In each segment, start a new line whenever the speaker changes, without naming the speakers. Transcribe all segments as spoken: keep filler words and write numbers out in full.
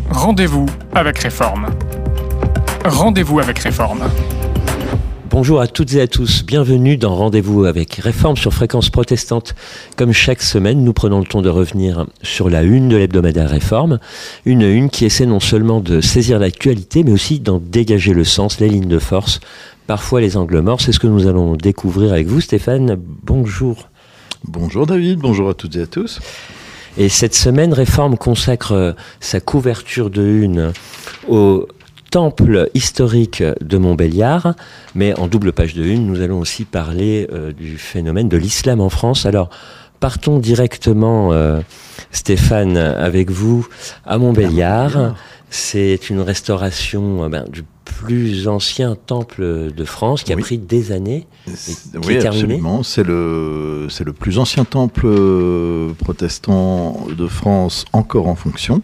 Rendez-vous avec Réforme. Rendez-vous avec Réforme.
Bonjour à toutes et à tous, bienvenue dans Rendez-vous avec Réforme sur Fréquence Protestante. Comme chaque semaine, nous prenons le temps de revenir sur la une de l'hebdomadaire Réforme, une une qui essaie non seulement de saisir l'actualité, mais aussi d'en dégager le sens, les lignes de force, parfois les angles morts. C'est ce que nous allons découvrir avec vous, Stéphane. Bonjour.
Bonjour David, bonjour à toutes et à tous.
Et cette semaine, Réforme consacre sa couverture de une au temple historique de Montbéliard, mais en double page de une, nous allons aussi parler euh, du phénomène de l'islam en France. Alors, partons directement, euh, Stéphane, avec vous, à Montbéliard. C'est une restauration euh, ben, du plus ancien temple de France qui a oui. pris des années. Et qui
oui,
est terminé.
Absolument. C'est le, c'est le plus ancien temple protestant de France encore en fonction.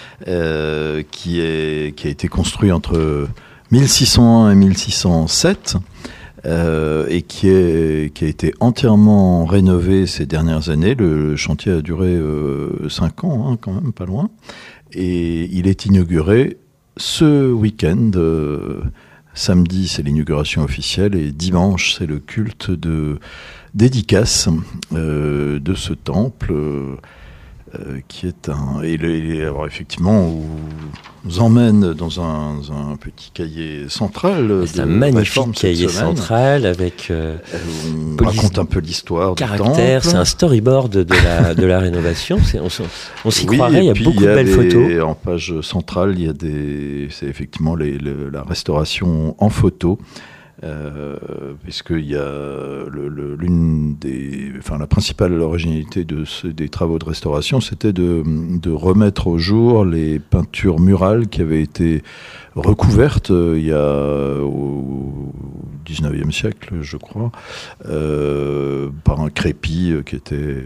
Euh, qui, est, qui a été construit entre mille six cent un et mille six cent sept euh, et qui, est, qui a été entièrement rénové ces dernières années. Le chantier a duré euh, cinq ans, hein, quand même, pas loin. Et il est inauguré ce week-end. Euh, samedi, c'est l'inauguration officielle et dimanche, c'est le culte de dédicace euh, de ce temple. Euh, Euh, qui est un et, le, et alors effectivement on nous emmène dans un, un petit cahier central.
C'est un magnifique cahier central avec euh,
on police, raconte un peu l'histoire
caractère, du temple. C'est un storyboard de la de la rénovation. C'est, on, on s'y
oui,
croirait. Il y a beaucoup de belles
des,
photos.
En page centrale, il y a des c'est effectivement les, les, la restauration en photo. Euh, puisqu'il y a le, le, l'une des, enfin la principale originalité de ce, des travaux de restauration, c'était de, de remettre au jour les peintures murales qui avaient été recouvertes euh, il y a au dix-neuvième siècle, je crois, euh, par un crépi qui était.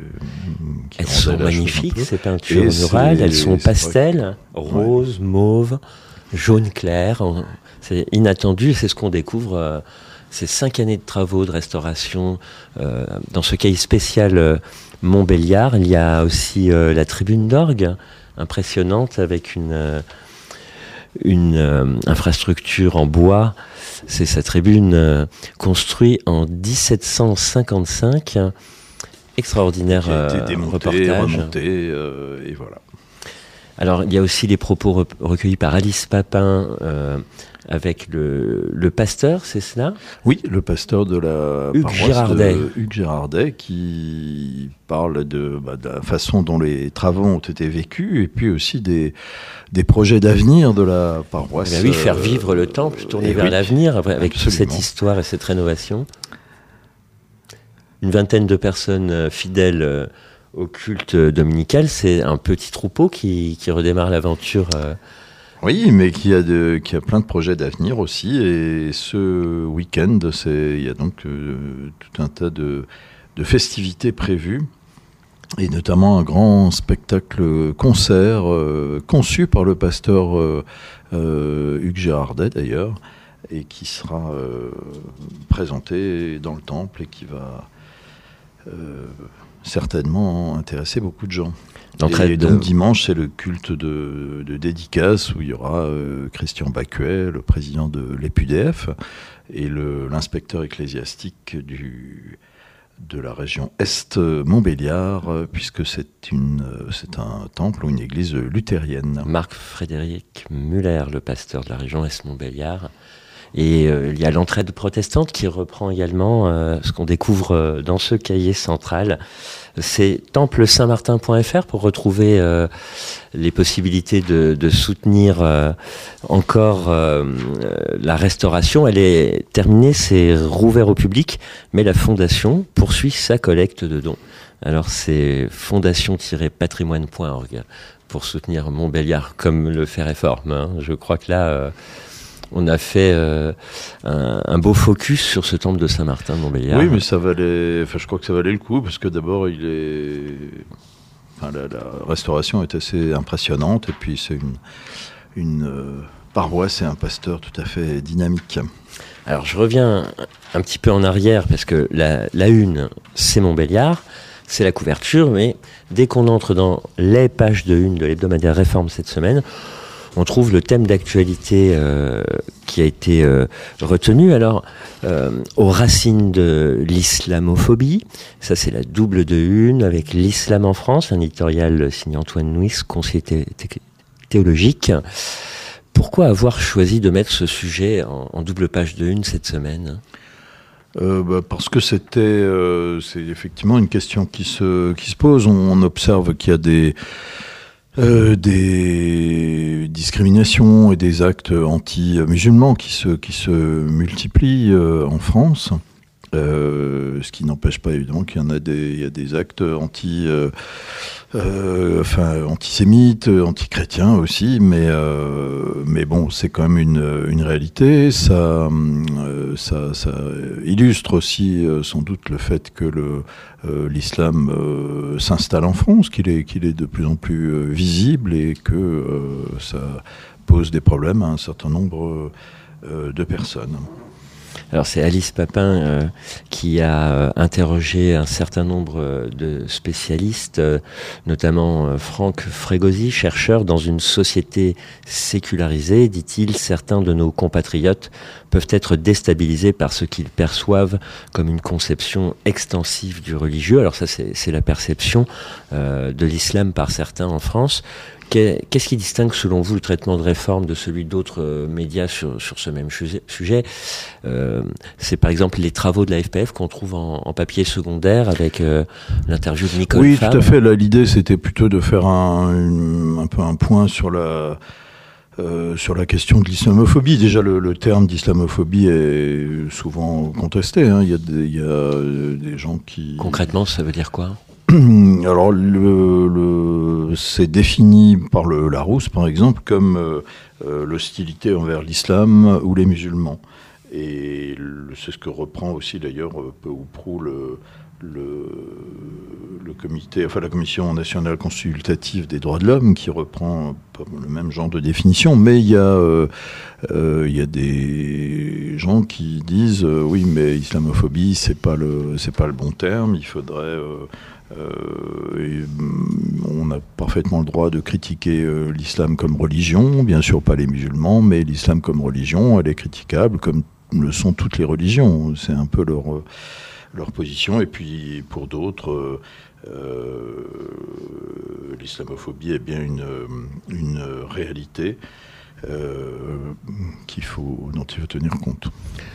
Qui
elles sont magnifiques ces peintures et murales. Elles sont pastel, rose, ouais. mauve, jaune clair. C'est inattendu, c'est ce qu'on découvre, euh, ces cinq années de travaux de restauration. Euh, dans ce cahier spécial euh, Montbéliard, il y a aussi euh, la tribune d'orgue, impressionnante, avec une, euh, une euh, infrastructure en bois. C'est sa tribune euh, construite en dix-sept cent cinquante-cinq. Extraordinaire
qui a été démonté,
reportage.
Remonté, euh, et voilà.
Alors, il y a aussi les propos re- recueillis par Alice Papin, euh, avec le, le pasteur, c'est cela ?
Oui, le pasteur de la
Hugues
paroisse
Girardet.
de Hugues Girardet, qui parle de, bah, de la façon dont les travaux ont été vécus, et puis aussi des, des projets d'avenir de la paroisse.
Eh bien oui, faire vivre le temple, tourner vers oui, l'avenir, avec toute cette histoire et cette rénovation. Une vingtaine de personnes fidèles euh, au culte dominical, c'est un petit troupeau qui, qui redémarre l'aventure. Euh...
Oui, mais qui a, de, qui a plein de projets d'avenir aussi. Et ce week-end, c'est, il y a donc euh, tout un tas de, de festivités prévues, et notamment un grand spectacle concert euh, conçu par le pasteur euh, euh, Hugues Girardet d'ailleurs, et qui sera euh, présenté dans le temple et qui va euh, certainement intéresser beaucoup de gens. Donc, et donc de... dimanche, c'est le culte de, de dédicace où il y aura euh, Christian Bacuet, le président de l'E P U D F, et le, l'inspecteur ecclésiastique du, de la région Est Montbéliard, euh, puisque c'est, une, euh, c'est un temple ou une église luthérienne.
Marc-Frédéric Muller, le pasteur de la région Est Montbéliard. Et euh, il y a l'entraide protestante qui reprend également euh, ce qu'on découvre euh, dans ce cahier central. C'est temple saint martin point f r pour retrouver euh, les possibilités de, de soutenir euh, encore euh, la restauration. Elle est terminée, c'est rouvert au public, mais la fondation poursuit sa collecte de dons. Alors c'est fondation tiret patrimoine point org pour soutenir Montbéliard comme le fait Réforme. Hein. Je crois que là... Euh, on a fait euh, un, un beau focus sur ce temple de Saint-Martin de Montbéliard.
Oui, mais ça valait. Enfin, je crois que ça valait le coup parce que d'abord, il est. Enfin, la, la restauration est assez impressionnante et puis c'est une une euh, paroisse et un pasteur tout à fait dynamique.
Alors, je reviens un petit peu en arrière parce que la, la une, c'est Montbéliard. c'est la couverture, mais dès qu'on entre dans les pages de une de l'hebdomadaire Réforme cette semaine, on trouve le thème d'actualité euh, qui a été euh, retenu. Alors, euh, aux racines de l'islamophobie, ça c'est la double de une, avec l'islam en France, un éditorial signé Antoine Nuix, conseiller thé- thé- théologique. Pourquoi avoir choisi de mettre ce sujet en, en double page de une cette semaine ?
Euh, bah, parce que c'était, euh, c'est effectivement une question qui se qui se pose. On, on observe qu'il y a des euh, des discriminations et des actes anti-musulmans qui se qui se multiplient euh, en France. Euh, ce qui n'empêche pas évidemment qu'il y en a des il y a des actes anti euh, euh, enfin antisémites, antichrétiens aussi, mais euh, mais bon, c'est quand même une une réalité. Ça euh, ça ça illustre aussi euh, sans doute le fait que le euh, l'islam euh, s'installe en France, qu'il est qu'il est de plus en plus euh, visible et que euh, ça pose des problèmes à un certain nombre euh, de personnes.
Alors c'est Alice Papin euh, qui a euh, interrogé un certain nombre euh, de spécialistes, euh, notamment euh, Franck Frégosi, chercheur dans une société sécularisée. Dit-il, certains de nos compatriotes peuvent être déstabilisés par ce qu'ils perçoivent comme une conception extensive du religieux. Alors ça c'est, c'est la perception euh, de l'islam par certains en France. Qu'est-ce qui distingue, selon vous, le traitement de Réforme de celui d'autres euh, médias sur, sur ce même sujet ? euh, C'est par exemple les travaux de la F P F qu'on trouve en, en papier secondaire avec euh, l'interview de Nicole
Oui,
Fabre.
tout à fait. Là, l'idée, c'était plutôt de faire un, une, un peu un point sur la euh, sur la question de l'islamophobie. Déjà, le, le terme d'islamophobie est souvent contesté. Hein. Il y a des, il y a des gens qui...
Concrètement, ça veut dire quoi ?
Alors, le, le, c'est défini par le Larousse, par exemple, comme euh, euh, l'hostilité envers l'islam ou les musulmans. Et le, c'est ce que reprend aussi, d'ailleurs, peu ou prou le, le, le comité, enfin la Commission nationale consultative des droits de l'homme, qui reprend le même genre de définition. Mais il y a, euh, euh, il y a des gens qui disent euh, oui, mais islamophobie, c'est pas le, c'est pas le bon terme. Il faudrait euh, Euh, et on a parfaitement le droit de critiquer euh, l'islam comme religion, bien sûr pas les musulmans, mais l'islam comme religion, elle est critiquable comme le sont toutes les religions. C'est un peu leur, euh, leur position. Et puis pour d'autres, euh, euh, l'islamophobie est bien une, une réalité euh, qu'il faut, dont il faut tenir compte.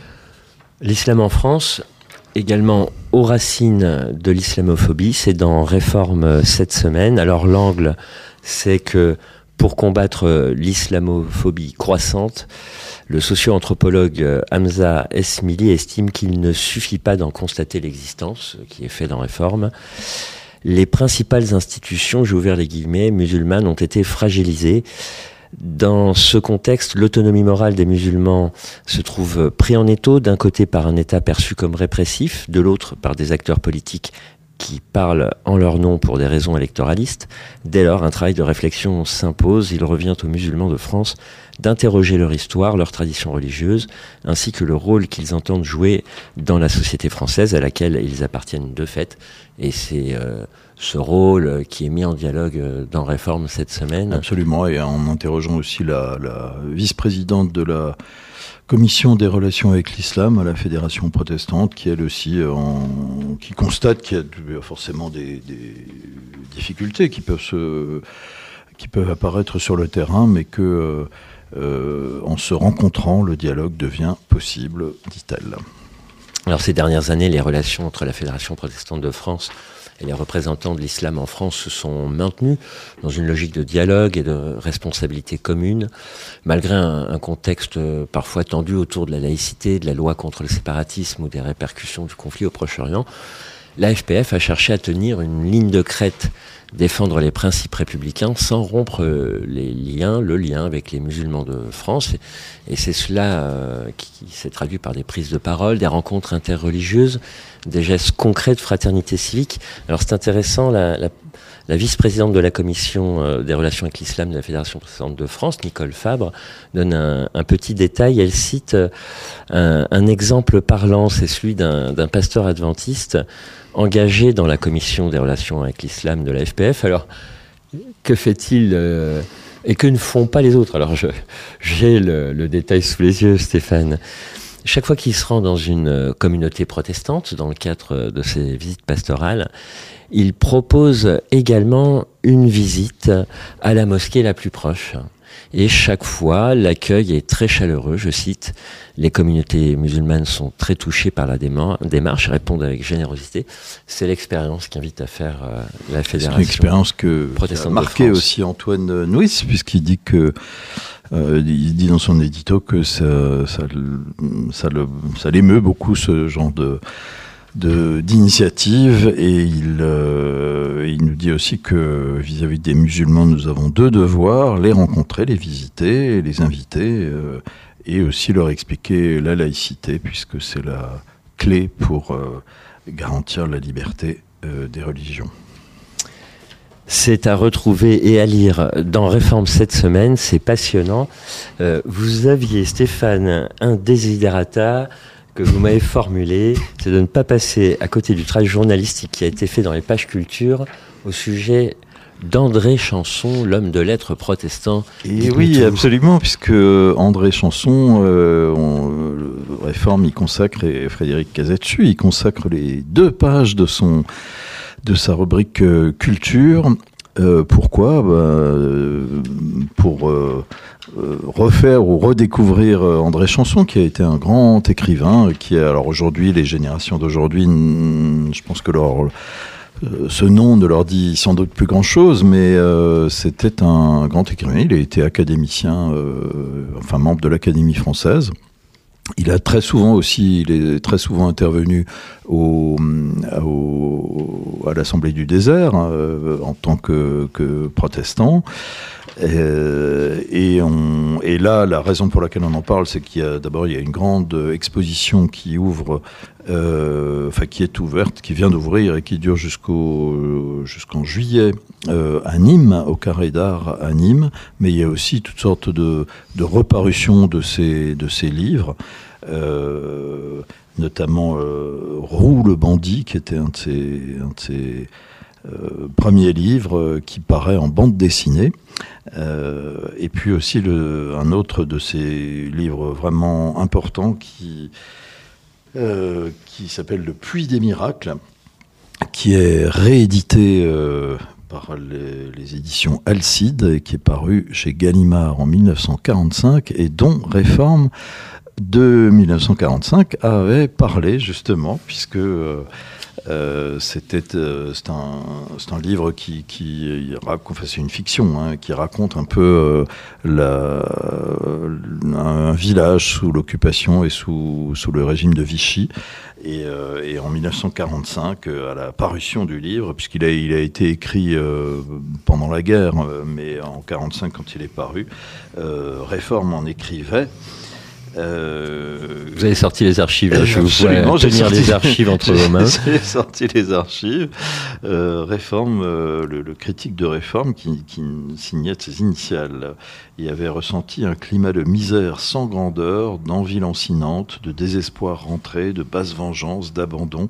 L'islam en France, également aux racines de l'islamophobie, c'est dans Réforme cette semaine. Alors l'angle, c'est que pour combattre l'islamophobie croissante, le socio-anthropologue Hamza Esmili estime qu'il ne suffit pas d'en constater l'existence, ce qui est fait dans Réforme. Les principales institutions, j'ai ouvert les guillemets, musulmanes ont été fragilisées. Dans ce contexte, l'autonomie morale des musulmans se trouve pris en étau, d'un côté par un État perçu comme répressif, de l'autre par des acteurs politiques qui parlent en leur nom pour des raisons électoralistes. Dès lors, un travail de réflexion s'impose. Il revient aux musulmans de France d'interroger leur histoire, leur tradition religieuse, ainsi que le rôle qu'ils entendent jouer dans la société française à laquelle ils appartiennent de fait. Et c'est euh, ce rôle qui est mis en dialogue dans Réforme cette semaine.
Absolument, et en interrogeant aussi la, la vice-présidente de la Commission des relations avec l'islam à la Fédération protestante, qui elle aussi en, qui constate qu'il y a forcément des, des difficultés qui peuvent se, qui peuvent apparaître sur le terrain, mais que euh, en se rencontrant, le dialogue devient possible, dit-elle.
Alors ces dernières années, les relations entre la Fédération protestante de France et les représentants de l'islam en France se sont maintenus dans une logique de dialogue et de responsabilité commune, malgré un, un contexte parfois tendu autour de la laïcité, de la loi contre le séparatisme ou des répercussions du conflit au Proche-Orient. La F P F a cherché à tenir une ligne de crête défendre les principes républicains sans rompre les liens, le lien avec les musulmans de France. Et, et c'est cela euh, qui, qui s'est traduit par des prises de parole, des rencontres interreligieuses, des gestes concrets de fraternité civique. Alors c'est intéressant, la, la, la vice-présidente de la commission euh, des relations avec l'islam de la Fédération protestante de France, Nicole Fabre, donne un, un petit détail. Elle cite euh, un, un exemple parlant, c'est celui d'un, d'un pasteur adventiste engagé dans la commission des relations avec l'islam de la F P F. Alors, que fait-il euh, et que ne font pas les autres? Alors, je, j'ai le, le détail sous les yeux, Stéphane. Chaque fois qu'il se rend dans une communauté protestante, dans le cadre de ses visites pastorales, il propose également une visite à la mosquée la plus proche. Et chaque fois, l'accueil est très chaleureux. Je cite, les communautés musulmanes sont très touchées par la démarche et répondent avec générosité. C'est l'expérience qu'invite à faire euh, la Fédération.
C'est une expérience que
protestante
a marqué aussi Antoine Nuis, puisqu'il dit que euh, il dit dans son édito que ça, ça, ça, le, ça l'émeut beaucoup ce genre de De, d'initiative, et il, euh, il nous dit aussi que vis-à-vis des musulmans, nous avons deux devoirs: les rencontrer, les visiter, les inviter, euh, et aussi leur expliquer la laïcité, puisque c'est la clé pour euh, garantir la liberté euh, des religions.
C'est à retrouver et à lire dans Réforme cette semaine, c'est passionnant. Euh, vous aviez, Stéphane, un desiderata que vous m'avez formulé, c'est de ne pas passer à côté du travail journalistique qui a été fait dans les pages culture au sujet d'André Chanson, l'homme de lettres protestant.
Et oui, tout. Absolument, puisque André Chanson, euh, on, le Réforme, il consacre, et Frédéric Cazet dessus, il consacre les deux pages de son, de sa rubrique euh, culture. Euh, pourquoi ? Bah, pour euh, euh, refaire ou redécouvrir euh, André Chanson, qui a été un grand écrivain, qui a, alors aujourd'hui, les générations d'aujourd'hui, je pense que leur, euh, ce nom ne leur dit sans doute plus grand-chose, mais euh, c'était un grand écrivain. Il a été académicien, euh, enfin membre de l'Académie française. Il a très souvent aussi, il est très souvent intervenu au, au, à l'Assemblée du désert, hein, en tant que, que protestant. Euh, et, on, et là, la raison pour laquelle on en parle, c'est qu'il y a d'abord il y a une grande exposition qui ouvre, euh, enfin qui est ouverte, qui vient d'ouvrir et qui dure jusqu'au jusqu'en juillet euh, à Nîmes, au Carré d'Art à Nîmes. Mais il y a aussi toutes sortes de, de reparutions de ces de ces livres. Euh, notamment euh, Roux le bandit, qui était un de ses, un de ses euh, premiers livres, euh, qui paraît en bande dessinée. Euh, et puis aussi le, un autre de ces livres vraiment importants qui, euh, qui s'appelle Le Puits des Miracles, qui est réédité euh, par les, les éditions Alcide, et qui est paru chez Gallimard en dix-neuf cent quarante-cinq, et dont Réforme de dix-neuf cent quarante-cinq avait parlé justement, puisque euh, euh, c'était euh, c'est un c'est un livre qui qui raconte, enfin c'est une fiction, hein, qui raconte un peu euh, la un village sous l'occupation et sous sous le régime de Vichy. Et, euh, et en dix-neuf cent quarante-cinq, euh, à la parution du livre, puisqu'il a, il a été écrit euh, pendant la guerre, euh, mais en quarante-cinq, quand il est paru, euh, Réforme en écrivait.
Euh, vous avez sorti les archives, là, je vous vois tenir sorti, les archives entre vos mains.
J'ai sorti les archives. Euh, Réforme, euh, le, le critique de Réforme, qui, qui signait de ses initiales, il avait ressenti un climat de misère sans grandeur, d'envie lancinante, de désespoir rentré, de basse vengeance, d'abandon.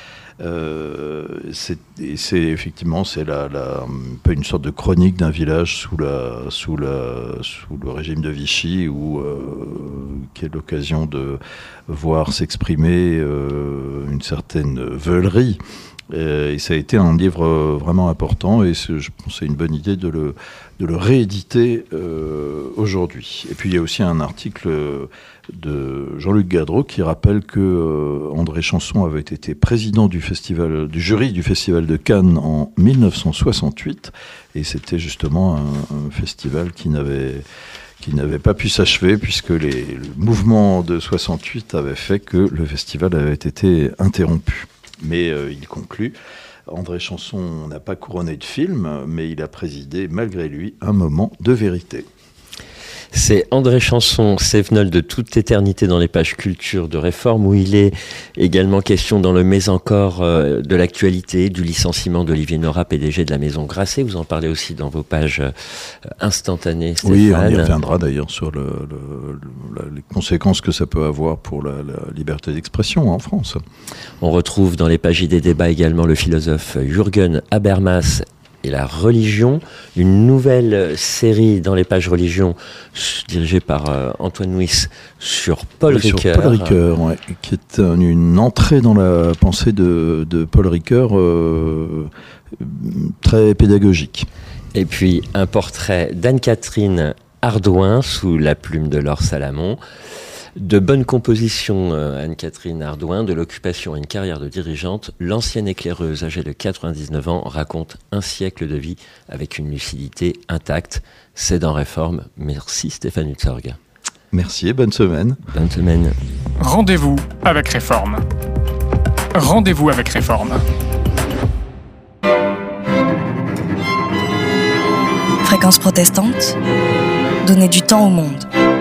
Euh, c'est, c'est effectivement c'est la, la, un peu une sorte de chronique d'un village sous la sous la sous le régime de Vichy, où euh, qui est l'occasion de voir s'exprimer euh, une certaine veulerie. Et ça a été un livre vraiment important, et je pense que c'est une bonne idée de le, de le rééditer euh, aujourd'hui. Et puis il y a aussi un article de Jean-Luc Gadreau qui rappelle que euh, André Chanson avait été président du festival, du jury du Festival de Cannes en dix-neuf cent soixante-huit, et c'était justement un, un festival qui n'avait qui n'avait pas pu s'achever, puisque les, le mouvement de soixante-huit avait fait que le festival avait été interrompu. Mais euh, il conclut André Chanson n'a pas couronné de film, mais il a présidé, malgré lui, un moment de vérité.
C'est André Chanson, Cévenol de toute éternité dans les pages culture de Réforme, où il est également question dans le Mais encore euh, de l'actualité, du licenciement d'Olivier Nora, P D G de la Maison Grasset. Vous en parlez aussi dans vos pages euh, instantanées, Stéphane.
Oui, on y reviendra d'ailleurs sur le, le, le, les conséquences que ça peut avoir pour la, la liberté d'expression en France.
On retrouve dans les pages des débats également le philosophe Jürgen Habermas et la religion, une nouvelle série dans les pages religion dirigée par euh, Antoine Nuis sur Paul
oui,
Ricoeur.
Sur Paul Ricoeur, ouais, qui est un, une entrée dans la pensée de, de Paul Ricoeur euh, très pédagogique.
Et puis un portrait d'Anne-Catherine Ardouin sous la plume de Laure Salamon. De bonne composition, euh, Anne-Catherine Ardouin, de l'occupation à une carrière de dirigeante, l'ancienne éclaireuse âgée de quatre-vingt-dix-neuf ans raconte un siècle de vie avec une lucidité intacte. C'est dans Réforme. Merci Stéphane Hutzorg.
Merci et bonne semaine.
Bonne semaine.
Rendez-vous avec Réforme. Rendez-vous avec Réforme.
Fréquence protestante, donner du temps au monde.